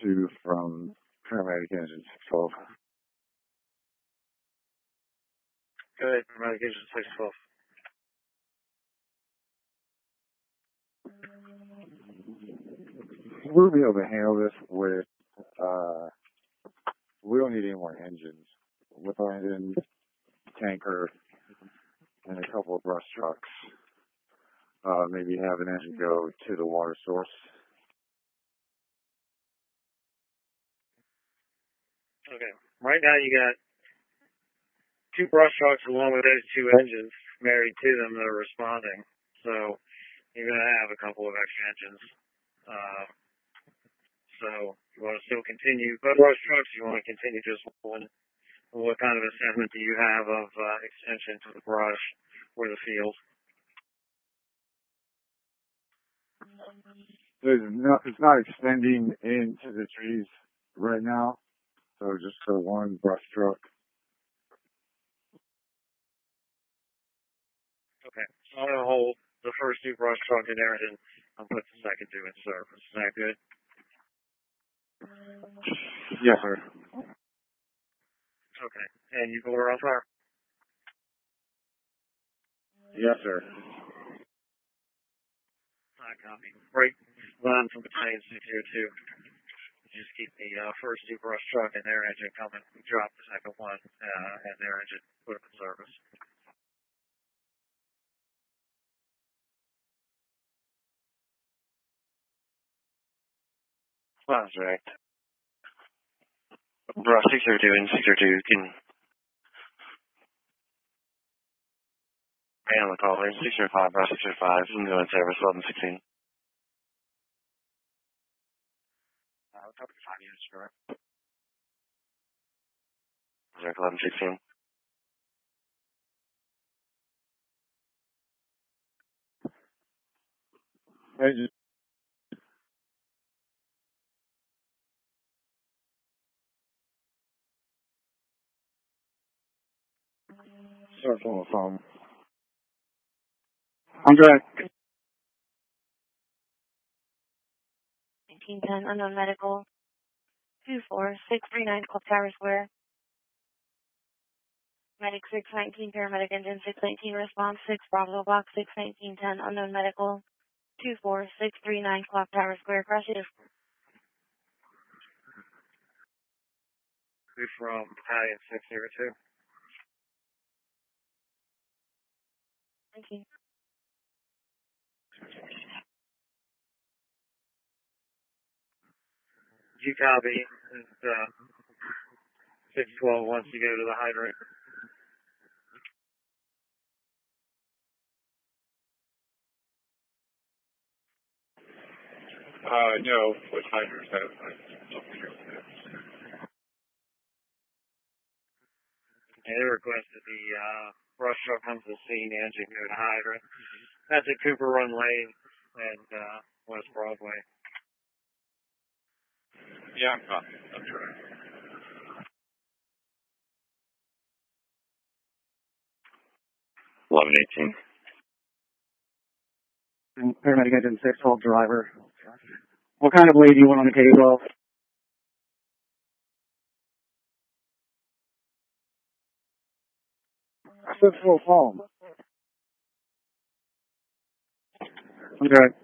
002 from Paramedic Engine 612. Go ahead, Paramedic Engine 612. We'll be able to handle this with, we don't need any more engines. With our engine, tanker, and a couple of brush trucks. Maybe have an engine go to the water source. Okay. Right now you got 2 brush trucks along with those 2 engines married to them that are responding. So you're going to have a couple of extra engines. So you want to still continue both brush trucks, you want to continue just one. What kind of assessment do you have of extension to the brush or the field? It's not extending into the trees right now, so just for one brush truck. Okay, so I'm going to hold the first 2 brush truck in there, and I'll put the second 2 in service. Is that good? Yes, sir. Okay, and you go off fire? Yes, sir. I copy. Break line from Battalion 602. Just keep the first 2 brush truck and their engine coming. We drop the second one and their engine, put them in service. That's right. Brush 602 and 602 can stay on the call. There's 605, Brush 605, and go in service 1116. Copy 5 units, correct? Zurich 1116. Engine. Start on the phone. I'm good. 1910, unknown medical. 24639, Club Tower Square. Medic 619, paramedic engine 619, response 6, Bravo box 61910, unknown medical. 24639, Clock Tower Square, crashes. We're from Battalion 602. Thank you. You copy. 612 wants to go to the hydrant. No, what hydrant is that? And they requested the brush truck comes to the scene, the engine go to hydrant. That's at Cooper Run Lane and West Broadway. Yeah, that's right. Paramedic engine 612 driver. What kind of blade do you want on the K-12? I said full foam. Okay.